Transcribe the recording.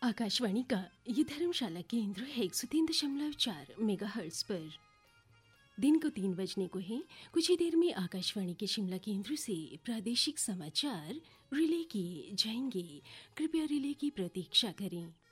आकाशवाणी का ये धर्मशाला केंद्र है 103.4 मेगाहर्ट्ज पर। दिन को 3 बजने को है। कुछ ही देर में आकाशवाणी के शिमला केंद्र से प्रादेशिक समाचार रिले किए जाएंगे। कृपया रिले की प्रतीक्षा करें।